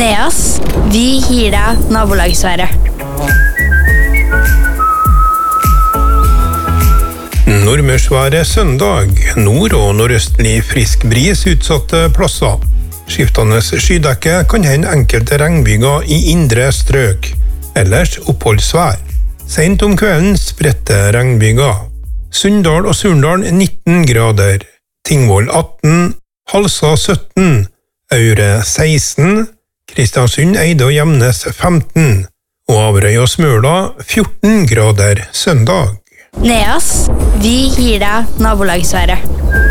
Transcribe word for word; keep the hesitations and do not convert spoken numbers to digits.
Neas, vi gir deg nabolagsværet. Nordmørsværet søndag. Nord- og nordøstlig frisk bris utsatte plasser. Skiftende skydekke kan hende enkelte regnbyger i indre strøk. Ellers oppholdsvær. Sent om kvelden spredte regnbyger. Sunndal og Surndal nitten grader. Tingvoll atten. Halsa sytten. Aure seksten. Kristiansund, Eide og Gjemnes femten. Og Averøy og Smøla fjorten grader søndag. Neas, vi gir deg nabolagsværet.